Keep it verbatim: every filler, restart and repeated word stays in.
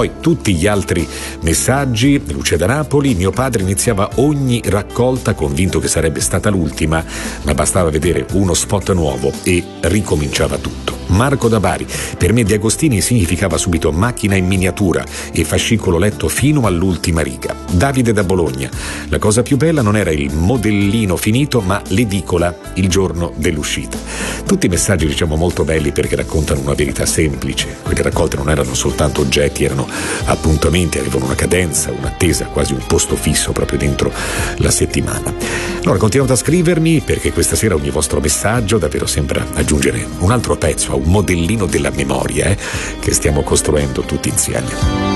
Poi tutti gli altri messaggi, Lucia da Napoli, mio padre iniziava ogni raccolta convinto che sarebbe stata l'ultima, ma bastava vedere uno spot nuovo e ricominciava tutto. Marco da Bari, per me Di Agostini significava subito macchina in miniatura e fascicolo letto fino all'ultima riga. Davide da Bologna, la cosa più bella non era il modellino finito ma l'edicola il giorno dell'uscita. Tutti messaggi diciamo molto belli perché raccontano una verità semplice. Quelle raccolte non erano soltanto oggetti, erano appuntamenti, avevano una cadenza, un'attesa, quasi un posto fisso proprio dentro la settimana. Allora continuate a scrivermi perché questa sera ogni vostro messaggio davvero sembra aggiungere un altro pezzo a un modellino della memoria eh, che stiamo costruendo tutti insieme.